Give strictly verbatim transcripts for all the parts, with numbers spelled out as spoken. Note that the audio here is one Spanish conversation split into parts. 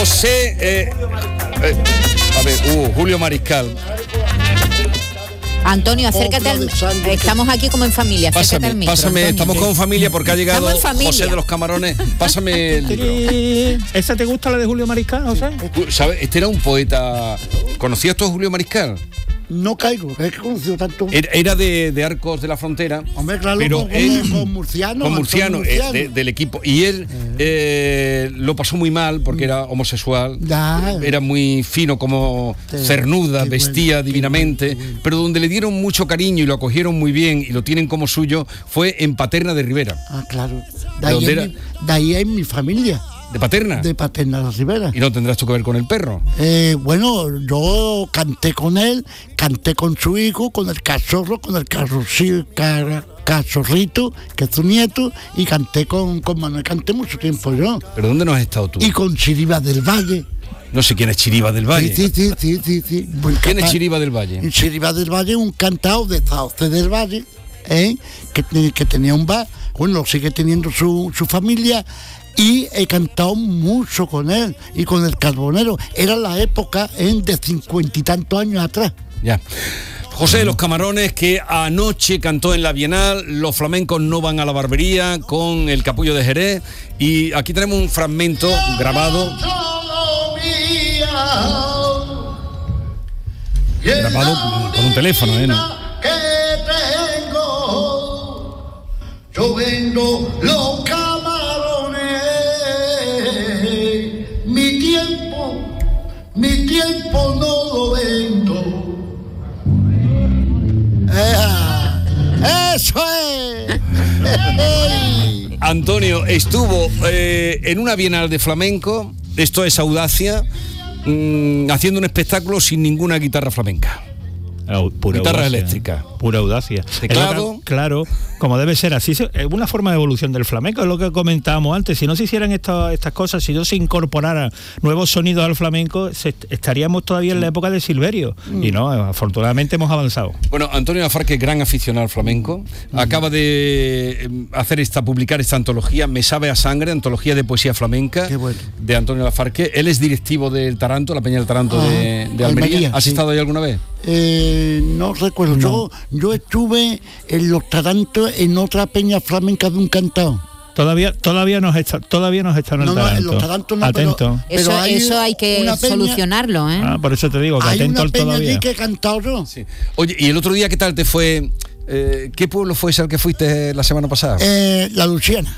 José, eh, eh, a ver, uh, Julio Mariscal. Antonio, acércate al... Estamos aquí como en familia, acércate Pásame, al micro, pásame, Antonio. estamos como en familia porque ha llegado José de los Camarones. Pásame el libro. ¿Esa te gusta, la de Julio Mariscal, José? ¿Sabes? Este era un poeta. ¿Conocías tú a Julio Mariscal? No caigo, es que he conocido tanto. Era, era de, de Arcos de la Frontera. Hombre, claro, pero con, él, con Murciano. Con Murciano, Murciano. eh, de, del equipo. Y él eh, lo pasó muy mal porque era homosexual. Ya. Era muy fino, como Sí, cernuda, qué vestía bueno, divinamente. qué bueno, qué bueno. Pero donde le dieron mucho cariño y lo acogieron muy bien y lo tienen como suyo fue en Paterna de Rivera. Ah, claro. ¿De De ahí, dónde es era? mi, de ahí es mi familia. ¿De Paterna? De Paterna de Rivera. ¿Y no tendrás tú que ver con el perro? Eh, bueno, yo canté con él, canté con su hijo, con el cachorro, con el carroci- car- cachorrito, que es su nieto, y canté con, con Manuel, canté mucho tiempo yo. ¿Pero dónde no has estado tú? Y con Chiriba del Valle. No sé quién es Chiriba del Valle. Sí, sí, sí, sí, sí. Buen ¿Quién es canta- Chiriba del Valle? Chiriba del Valle, un cantado de Sauce del Valle, ¿eh? que, te- que tenía un bar, bueno, sigue teniendo su, su familia, y he cantado mucho con él y con el Carbonero. Era la época ¿eh? de cincuenta y tantos años atrás. Ya. José de los Camarones, que anoche cantó en la Bienal. Los flamencos no van a la barbería, con el Capullo de Jerez. Y aquí tenemos un fragmento grabado. Grabado con un teléfono, ¿eh? ¿No? Yo vendo los camarones, mi tiempo, mi tiempo no lo vendo. ¡Ea! ¡Eso es! Antonio estuvo eh, en una Bienal de flamenco. Esto es audacia, mmm, haciendo un espectáculo sin ninguna guitarra flamenca. Pura Guitarra audacia, eléctrica. Pura audacia. Teclado. Es lo que- Claro, como debe ser así. Es una forma de evolución del flamenco, es lo que comentábamos antes. Si no se hicieran esta- estas cosas, si no se incorporaran nuevos sonidos al flamenco, se- estaríamos todavía en la época de Silverio. Mm. Y no, afortunadamente hemos avanzado. Bueno, Antonio Lafarque, gran aficionado al flamenco, acaba de eh, hacer esta, publicar esta antología, Me sabe a sangre, antología de poesía flamenca. Qué bueno. De Antonio Lafarque. Él es directivo del Taranto, la Peña del Taranto Ah, de, de Almería. Almería, ¿Has sí. estado ahí alguna vez? Eh, no recuerdo. No. Yo, yo estuve en los Tarantos en otra peña flamenca de un cantado. Todavía, todavía nos está, todavía nos están en No, el no, en Taranto. los Tarantos no, Atento. pero- Eso, Pero hay eso hay que una peña- solucionarlo, ¿eh? Ah, por eso te digo que Hay atento una al peña todavía. allí que he cantado yo. Sí. Oye, ¿y el otro día qué tal te fue? Eh, ¿Qué pueblo fue ese al que fuiste la semana pasada? Eh, la Luciana.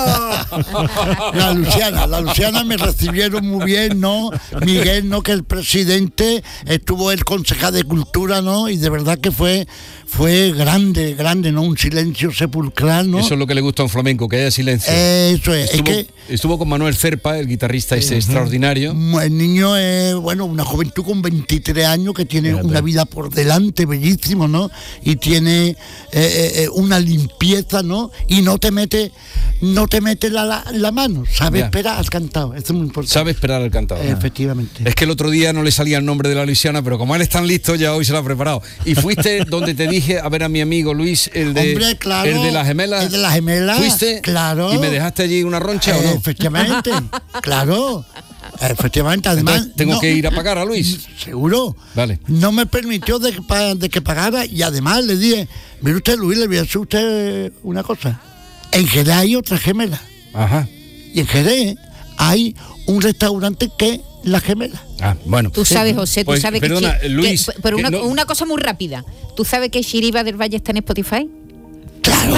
La Luciana, la Luciana me recibieron muy bien, ¿no? Miguel, ¿no? Que el presidente, estuvo el concejal de Cultura, ¿no? Y de verdad que fue, fue grande, grande, ¿no? Un silencio sepulcral, ¿no? Eso es lo que le gusta a un flamenco, que haya silencio. Eso es, estuvo, es que estuvo con Manuel Cerpa, el guitarrista ese extraordinario. el niño es, bueno, una juventud con veintitrés años que tiene Fíjate. una vida por delante, bellísimo, ¿no? Y tiene eh, eh, una limpieza, ¿no? Y no te mete, no te mete la, la, la mano, sabe Ya. esperar al cantado, eso es muy importante. Sabe esperar al cantador. Efectivamente. Es que el otro día no le salía el nombre de la Luisiana, pero como él es tan listo, ya hoy se lo ha preparado. Y fuiste donde te dije a ver a mi amigo Luis, el de, Hombre, claro, el de las gemelas. el de las gemelas, ¿Fuiste? claro. ¿Y me dejaste allí una roncha Eh, o no? Efectivamente, claro. Efectivamente, además. Entonces, ¿tengo no- que ir a pagar a Luis? Seguro. Vale. No me permitió de, que pa- de que pagara, y además le dije, mire usted, Luis, le voy a decir a usted una cosa. En Jerez hay otra gemela. Ajá. Y en Jerez hay un restaurante que es La Gemela. Ah, bueno. Tú sabes, José, tú Pues, sabes perdona, que... Luis, que- pero que una, no- una cosa muy rápida. ¿Tú sabes que Chiriba del Valle está en Spotify? ¡Claro!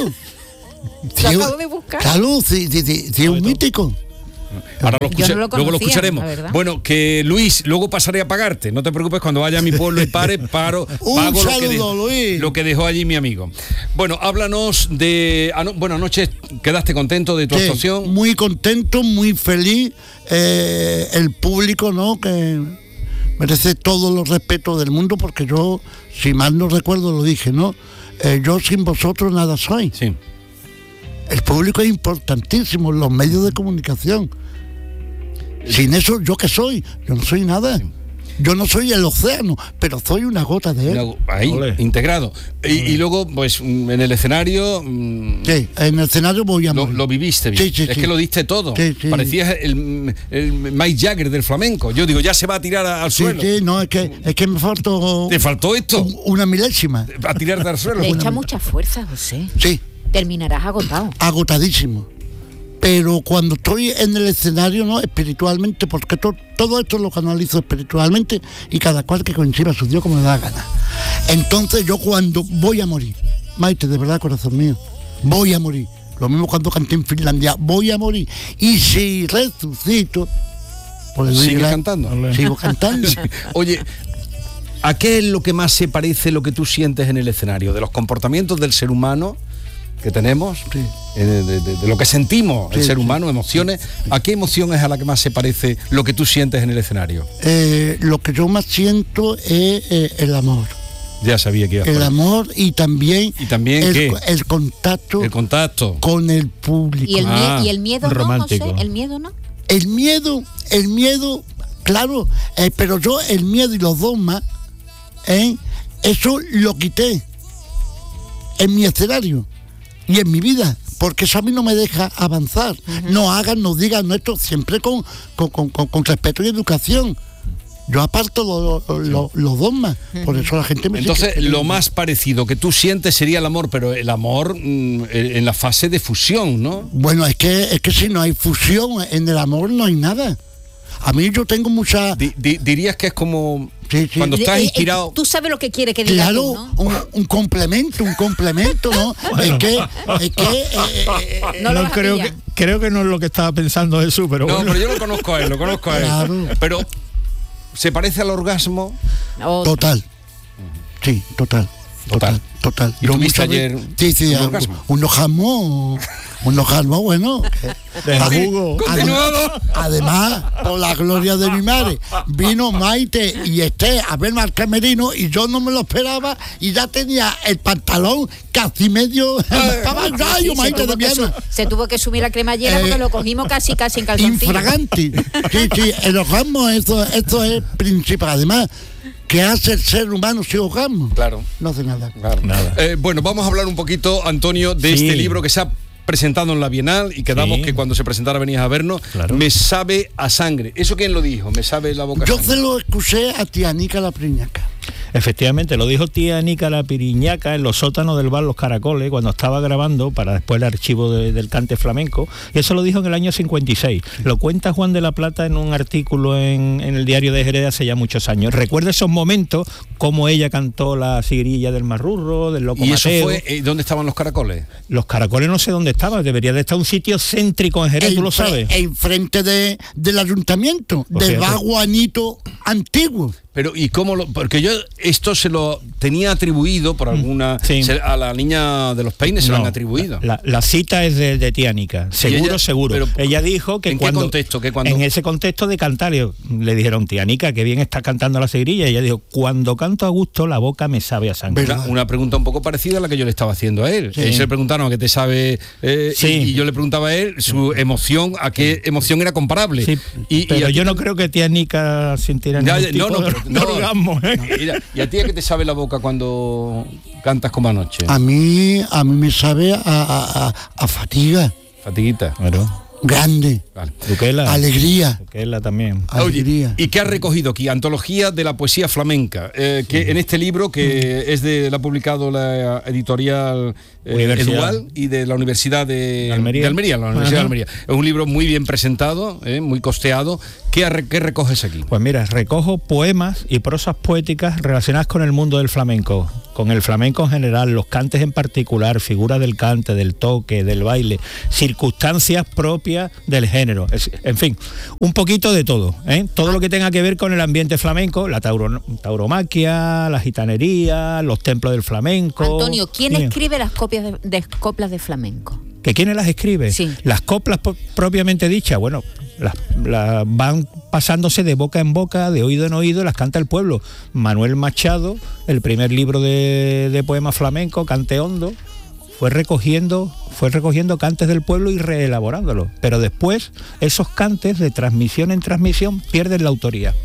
Lo acabo de buscar. Claro, sí, sí, sí, sí, es un mítico. Ahora lo Yo escucha- no lo luego lo conocía, escucharemos. la verdad. Bueno, que Luis, luego pasaré a pagarte. No te preocupes, cuando vaya a mi pueblo y pare, paro, Un pago lo que, saludo, dejó, Luis. lo que dejó allí mi amigo. Bueno, háblanos de... ano- bueno, anoche quedaste contento de tu Sí, actuación. muy contento, muy feliz. Eh, el público, ¿no? Que merece todos los respetos del mundo, porque yo, si mal no recuerdo, lo dije, ¿no? Eh, yo sin vosotros nada soy. Sí. El público es importantísimo, los medios de comunicación. Sin eso, ¿yo qué soy? Yo no soy nada. Yo no soy el océano, pero soy una gota de él. Una- ahí, Ole. integrado. Y, y luego, pues, mm, en el escenario... mm, Sí, en el escenario voy a Lo, morir. lo viviste bien. Sí, sí, es sí. que lo diste todo. Sí, sí. Parecías el, el Mike Jagger del flamenco. Yo digo, ya se va a tirar a- al Sí, suelo. sí, no, es que, es que me faltó ¿Te faltó esto? un- una milésima. A tirarte al suelo. Le echa mucha fuerza, José. Sí, Terminarás agotado. agotadísimo. Pero cuando estoy en el escenario, ¿no? Espiritualmente, porque to- todo esto lo canalizo espiritualmente y cada cual que coincida a su Dios como le da gana. Entonces yo cuando voy a morir, Maite, de verdad, corazón mío, voy a morir. Lo mismo cuando canté en Finlandia, voy a morir. Y si resucito, pues le doy ¿Sigues gra- cantando? Sigo cantando. Oye, ¿a qué es lo que más se parece lo que tú sientes en el escenario? ¿De los comportamientos del ser humano que tenemos? Sí. Eh, De, de- de lo que sentimos el Sí, ser sí. humano, emociones. ¿A qué emoción es a la que más se parece lo que tú sientes en el escenario? Eh, lo que yo más siento es eh, el amor. Ya sabía que ibas por El ahí. amor y también, ¿Y también el, qué? el contacto El contacto. con el público. ¿Y el, mie- Ah, y el miedo no, romántico. José? ¿El miedo no? El miedo, el miedo, claro, eh, pero yo el miedo y los dogmas, ¿eh? Eso lo quité en mi escenario y en mi vida, porque eso a mí no me deja avanzar. No hagan, no digan, no, esto siempre con, con, con, con- con respeto y educación. Yo aparto lo- lo- lo- los dogmas, por eso la gente me sigue Entonces, queriendo. lo más parecido que tú sientes sería el amor, pero el amor mm, en la fase de fusión, ¿no? Bueno, es que, es que si no hay fusión, en el amor no hay nada. A mí yo tengo mucha... Di- di- dirías que es como Sí, sí. cuando estás Eh, eh, inspirado. Tú sabes lo que quiere que diga Claro, tú, ¿no? un, un complemento, un complemento, ¿no? Es que, es que eh, eh, eh, No lo vas a creo pillar. que creo que no es lo que estaba pensando Jesús, pero No, bueno. pero yo lo conozco a él, lo conozco a él. Claro. Pero se parece al orgasmo. O- total. Sí, total. Total. Total. total. ¿Y Yo tuviste muchas ayer veces- sí, sí, un un orgasmo? un orgasmo, un orgasmo bueno. De jugo. Continuado. Además, por la gloria de mi madre, vino Maite y Esté a verme al camerino y yo no me lo esperaba y ya tenía el pantalón casi medio... Estaba Sí, gallo, se, Maite de tuvo que su- Viana. se tuvo que subir la cremallera Eh, porque lo cogimos casi casi en calzoncillo. Infragante. Sí, sí, el orgasmo, eso, eso es principal. Además, ¿qué hace el ser humano sin orgasmo? Claro. No hace nada. Claro. Nada. Eh, bueno, vamos a hablar un poquito, Antonio, de Sí. este libro que se ha presentado en la Bienal y quedamos Sí. que cuando se presentara venías a vernos. Claro. Me sabe a sangre. ¿Eso quién lo dijo? Me sabe la boca a Yo sangre. se lo escuché a Tianica la Priñaca. Efectivamente, lo dijo tía Nica la Piriñaca en los sótanos del bar Los Caracoles cuando estaba grabando para después el archivo de- del cante flamenco, y eso lo dijo en el año cincuenta y seis. Lo cuenta Juan de la Plata en un artículo en, en el diario de Jerez hace ya muchos años. Recuerda esos momentos, como ella cantó la sigrilla del Marrurro, del Loco ¿Y eso Mateo. fue eh, dónde estaban los caracoles? Los Caracoles no sé dónde estaba, debería de estar un sitio céntrico en Jerez, tú lo Enfre- sabes. Enfrente de, del ayuntamiento, Pues del fíjate. vaguanito antiguo. Pero, ¿y cómo lo...? Porque yo esto se lo tenía atribuido por alguna... sí. se- a la niña de los peines se lo No, han atribuido. La, la cita es de, de tía Nica, seguro, ella- seguro. pero, ella dijo que ¿en qué cuando... contexto? ¿Que cuando- En ese contexto de cantar, le- le dijeron, tía Nica, que bien está cantando la sigrilla. Y ella dijo, cuando canto a gusto, la boca me sabe a sangre. ¿Verdad? Una, una pregunta un poco parecida a la que yo le estaba haciendo a él. Sí. Ellos le preguntaron a qué te sabe eh, Sí. y, y yo le preguntaba a él su emoción, a qué emoción era comparable. Sí, Y- y pero a ti- yo no creo que tía Nica sintiera Ya, ningún ya, tipo no, no, de, pero- de no. orgasmo, ¿eh? No, mira, ¿y a ti a qué te sabe la boca cuando cantas como anoche? A mí, a mí me sabe a, a- a- a fatiga Fatiguita. Claro. grande, Vale. Duquela. alegría. Duquela también. Oye, Alegría. ¿y qué has recogido aquí? Antología de la poesía flamenca, eh, que en este libro que es de, la ha publicado la editorial eh, Universidad. Edual y de la Universidad de De Almería. de Almería, la Universidad Ajá. de Almería. Es un libro muy bien presentado, eh, muy costeado. ¿Qué, arre- qué recoges aquí? Pues mira, recojo poemas y prosas poéticas relacionadas con el mundo del flamenco, con el flamenco en general, los cantes en particular, figuras del cante, del toque, del baile, circunstancias propias del género, es- en fin, un poquito de todo, ¿eh? Todo lo que tenga que ver con el ambiente flamenco, la tauro- tauromaquia, la gitanería, los templos del flamenco. Antonio, ¿quién Mira, escribe las copias de, de coplas de flamenco? ¿Que quiénes las escribe? Sí. Las coplas po- propiamente dichas, bueno, las, las van pasándose de boca en boca, de oído en oído, las canta el pueblo. Manuel Machado, el primer libro de, de poemas flamenco, Cante Hondo, fue recogiendo, fue recogiendo cantes del pueblo y reelaborándolos. Pero después, esos cantes de transmisión en transmisión pierden la autoría.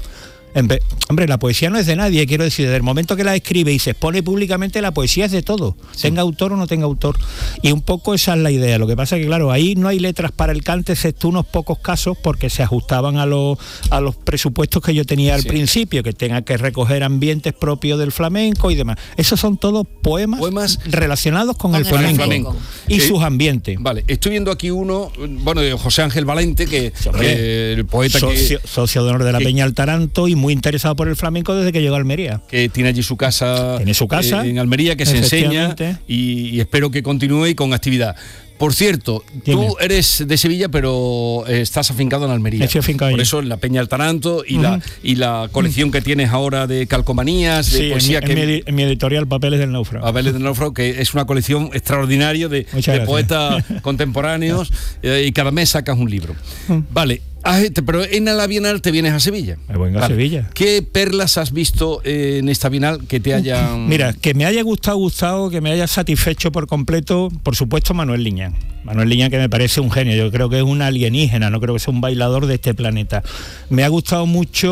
En vez, hombre, la poesía no es de nadie, quiero decir, desde el momento que la escribe y se expone públicamente, la poesía es de todo, sí. tenga autor o no tenga autor. Y un poco esa es la idea. Lo que pasa es que, claro, ahí no hay letras para el cante, excepto unos pocos casos, porque se ajustaban a los, a los presupuestos que yo tenía al sí. principio, que tenga que recoger ambientes propios del flamenco y demás. Esos son todos poemas, poemas relacionados con, con el, flamenco, el flamenco y eh, sus ambientes. Vale, estoy viendo aquí uno, bueno, de José Ángel Valente, que eh, el poeta socio, que... socio de honor de la que, Peña El Taranto y muy interesado por el flamenco desde que llegó a Almería. Que tiene allí su casa, tiene su casa eh, en Almería, que se enseña y, y espero que continúe y con actividad. Por cierto, Dime. tú eres de Sevilla, pero estás afincado en Almería. Estoy afincado Por allí. eso en la Peña El Taranto y, uh-huh. la, y la colección que tienes ahora de calcomanías, de sí, poesía. En, que, en, mi, en mi editorial Papeles del Náufrago. Papeles del Náufrago, que es una colección extraordinaria de, de poetas contemporáneos eh, y cada mes sacas un libro. Uh-huh. Vale. Ah, pero en la Bienal te vienes a Sevilla. Me voy a vale. Sevilla. ¿Qué perlas has visto en esta Bienal que te hayan...? Mira, que me haya gustado, gustado, que me haya satisfecho por completo, por supuesto, Manuel Liñán. Manuel Liñán, que me parece un genio, yo creo que es un alienígena, no creo que sea un bailador de este planeta. Me ha gustado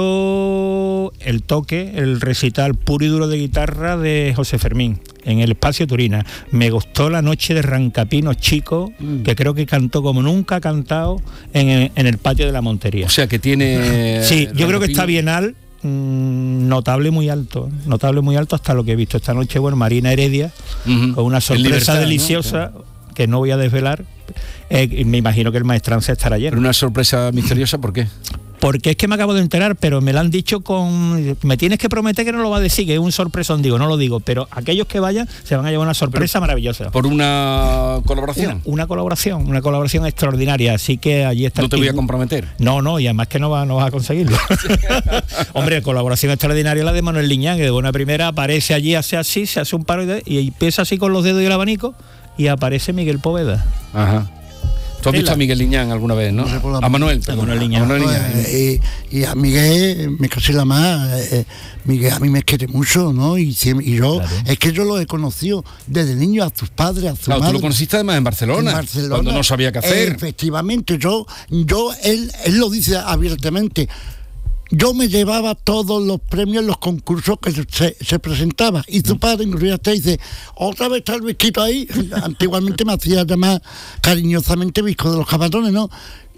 mucho el toque, el recital puro y duro de guitarra de José Fermín, en el Espacio Turina. Me gustó la noche de Rancapinos Chico, mm. que creo que cantó como nunca ha cantado en el, en el patio de la Montería. O sea que tiene... Sí, yo Rancapino. Creo que esta Bienal mmm, notable muy alto, notable muy alto hasta lo que he visto esta noche. Bueno, Marina Heredia, uh-huh. con una sorpresa libertad, deliciosa, ¿no? que no voy a desvelar. Eh, me imagino que el Maestranza estará lleno. ¿Pero una sorpresa misteriosa por qué? Porque es que me acabo de enterar, pero me lo han dicho con... Me tienes que prometer que no lo va a decir, que es un sorpresón, digo, no lo digo, pero aquellos que vayan se van a llevar una sorpresa pero, maravillosa. ¿Por una colaboración? Una, una colaboración, una colaboración extraordinaria, así que allí está... ¿No te voy a comprometer? No, no, y además que no, va, no vas a conseguirlo. Hombre, colaboración extraordinaria la de Manuel Liñán, que de buena primera aparece allí, hace así, se hace un paro y, y empieza así con los dedos y el abanico, y aparece Miguel Poveda. Ajá. ¿Tú has visto a Miguel Liñán alguna vez, no? no a Manuel, a Manuel Liñán. A Manuel Liñán. Eh, y, y a Miguel, me casi la más, eh, Miguel a mí me quiere mucho, ¿no? Y, y yo, claro. es que yo lo he conocido desde niño a tus padres, a tu claro, madre. Tú lo conociste además en Barcelona, en Barcelona, cuando no sabía qué hacer. Efectivamente, yo, yo él, él lo dice abiertamente. Yo me llevaba todos los premios en los concursos que se, se presentaba. Y tu padre en realidad te dice, otra vez está el Visquito ahí. Antiguamente me hacía llamar cariñosamente Visco de los Camarones, ¿no?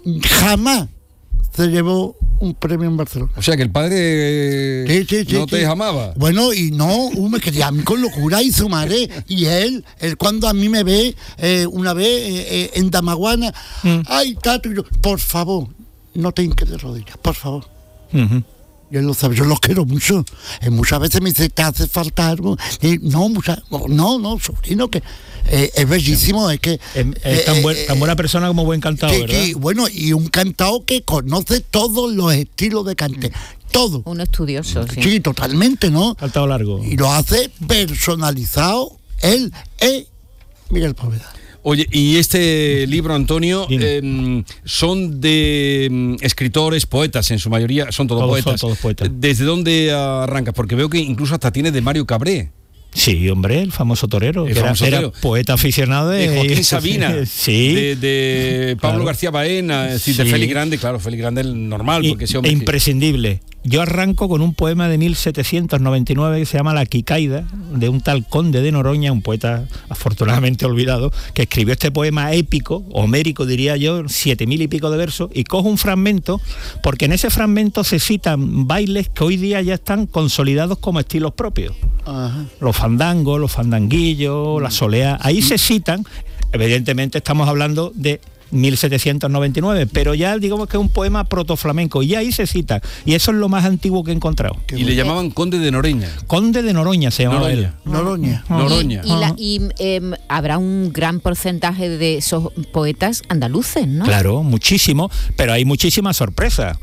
Jamás se llevó un premio en Barcelona. O sea que el padre sí, sí, sí, no te sí. amaba. Bueno, y no, uh, me quería a mí con locura y su madre. Y él, él cuando a mí me ve eh, una vez eh, eh, en Damaguana, mm. ay, tato, y yo, por favor, no te hinques de rodillas, por favor. Uh-huh. Yo lo sabe, yo los quiero mucho. Eh, muchas veces me dice, ¿te hace falta algo? Y no, mucha, no, no, sobrino, que eh, es bellísimo, sí. es que... Es, es tan, eh, buen, tan buena persona como buen cantador, que, ¿verdad? Que, bueno, y un cantador que conoce todos los estilos de cante. Todo. Un estudioso, sí. Sí, totalmente, ¿no? Cantado largo. Y lo hace personalizado. Él es Miguel Poveda. Oye, y este libro, Antonio, eh, son de eh, escritores, poetas, en su mayoría, son todos, todos poetas. Son todos poetas. ¿Desde dónde arrancas? Porque veo que incluso hasta tiene de Mario Cabré. Sí, hombre, el famoso torero, el que famoso era, torero. Era poeta aficionado de, de Joaquín Sabina, sí, de, de Pablo claro. García Baena, es decir, sí. de Félix Grande, claro, Félix Grande es normal, y, porque ese hombre... E imprescindible. Yo arranco con un poema de mil setecientos noventa y nueve que se llama La Quicaida, de un tal Conde de Noroña, un poeta afortunadamente olvidado, que escribió este poema épico, homérico diría yo, siete mil y pico de versos, y cojo un fragmento, porque en ese fragmento se citan bailes que hoy día ya están consolidados como estilos propios. Ajá. Los fandangos, los fandanguillos, la soleá, ahí se citan, evidentemente estamos hablando de mil setecientos noventa y nueve, pero ya digamos que es un poema protoflamenco y ahí se cita, y eso es lo más antiguo que he encontrado. Y bueno. Le llamaban Conde de Noreña. Conde de Noroña se llamaba Noroña. él. Noroña. Y, Noroña. Y, la, y eh, habrá un gran porcentaje de esos poetas andaluces, ¿no? Claro, muchísimo, pero hay muchísimas sorpresas.